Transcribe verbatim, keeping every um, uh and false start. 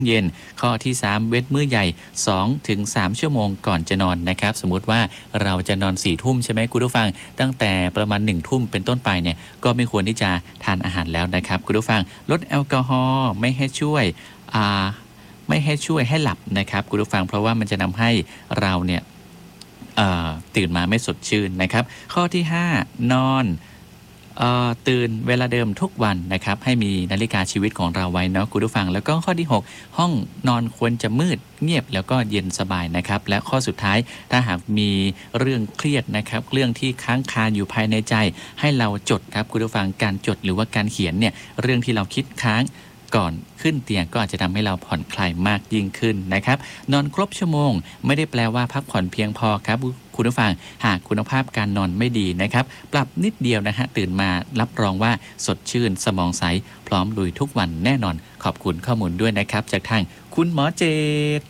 เย็นข้อที่สามเว้นมื้อใหญ่สองถึงสามชั่วโมงก่อนจะนอนนะครับสมมุติว่าเราจะนอนสี่ทุ่มใช่ไหมคุณผู้ฟังตั้งแต่ประมาณหนึ่งทุ่มเป็นต้นไปเนี่ยก็ไม่ควรที่จะทานอาหารแล้วนะครับคุณผู้ฟังลดแอลกอฮอล์ไม่ให้ช่วยอ่าไม่ให้ช่วยให้หลับนะครับคุณผู้ฟังเพราะว่ามันจะทำให้เราเนี่ยตื่นมาไม่สดชื่นนะครับข้อที่ห้านอนตื่นเวลาเดิมทุกวันนะครับให้มีนาฬิกาชีวิตของเราไว้เนาะคุณผู้ฟังแล้วก็ข้อที่หกห้องนอนควรจะมืดเงียบแล้วก็เย็นสบายนะครับและข้อสุดท้ายถ้าหากมีเรื่องเครียดนะครับเรื่องที่ค้างคาอยู่ภายในใจให้เราจดครับคุณผู้ฟังการจดหรือว่าการเขียนเนี่ยเรื่องที่เราคิดค้างก่อนขึ้นเตียงก็อาจจะทำให้เราผ่อนคลายมากยิ่งขึ้นนะครับนอนครบชั่วโมงไม่ได้แปลว่าพักผ่อนเพียงพอครับคุณผู้ฟังหากคุณภาพการนอนไม่ดีนะครับปรับนิดเดียวนะฮะตื่นมารับรองว่าสดชื่นสมองใสพร้อมลุยทุกวันแน่นอนขอบคุณข้อมูลด้วยนะครับจากทางคุณหมอเจต